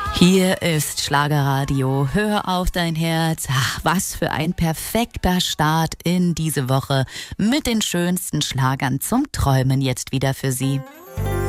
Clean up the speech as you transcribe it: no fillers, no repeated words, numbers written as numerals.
Hier ist Schlagerradio. Hör auf dein Herz. Ach, was für ein perfekter Start in diese Woche mit den schönsten Schlagern zum Träumen jetzt wieder für Sie.